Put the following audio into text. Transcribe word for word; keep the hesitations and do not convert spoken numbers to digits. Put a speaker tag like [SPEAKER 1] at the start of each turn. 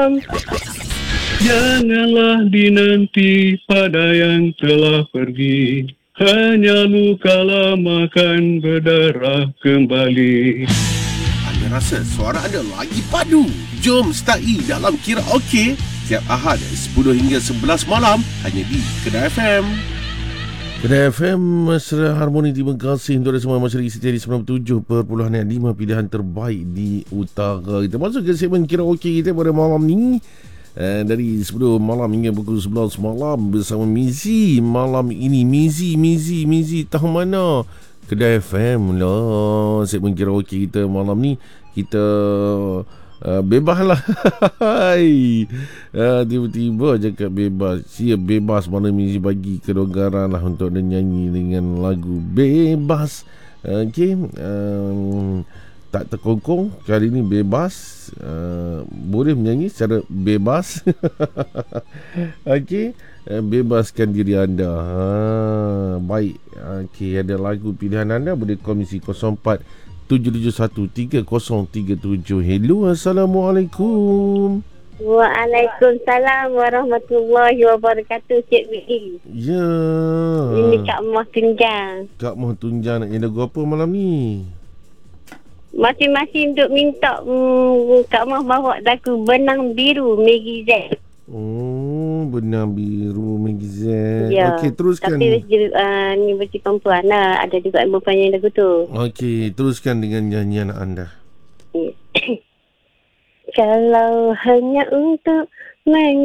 [SPEAKER 1] Janganlah dinanti pada yang telah pergi, hanya luka lama kan berdarah kembali.
[SPEAKER 2] Anda rasa suara anda lagi padu? Jom start dalam Karaoke setiap Ahad sepuluh hingga sebelas malam hanya di Kedah F M.
[SPEAKER 3] Kedah F M, Mesra Harmoni. Terima kasih untuk semua masyarakat setia di sembilan puluh tujuh perpuluhan lima pilihan terbaik di utara. Kita masuk ke segmen Karaoke kita pada malam ni. Uh, dari sepuluh malam hingga pukul sebelas malam bersama Mizi. Malam ini Mizi, Mizi, Mizi tahu mana? Kedah F M lah. Segmen Karaoke kita malam ni kita uh, bebas lah. uh, Tiba-tiba cakap bebas. Siap bebas mana Mizi bagi kelonggaran lah untuk dia nyanyi dengan lagu Bebas. uh, Okay um, tak terkongkong, kali ni bebas, uh, boleh menyanyi secara bebas. Okey, uh, bebaskan diri anda. Ha, baik. Okey, ada lagu pilihan anda, boleh kongsi kosong empat tujuh tujuh satu tiga kosong tiga tujuh. Hello, Assalamualaikum.
[SPEAKER 4] Waalaikumsalam warahmatullahi wabarakatuh, Cik Widi.
[SPEAKER 3] Ya.
[SPEAKER 4] Ini Kak Mah Tunjang.
[SPEAKER 3] Kak Mah Tunjang nak nyanyi lagu apa malam ni?
[SPEAKER 4] Masing-masing untuk minta um, Kak Mah bawa lagu Benang Biru Maggie Z.
[SPEAKER 3] Oh, Benang Biru Maggie Z.
[SPEAKER 4] Ya.
[SPEAKER 3] Okey, teruskan.
[SPEAKER 4] Tapi uh, ni versi perempuan lah. Ada juga yang berpanjang lagu tu.
[SPEAKER 3] Okey, teruskan dengan nyanyian anda.
[SPEAKER 4] Kalau hanya untuk meng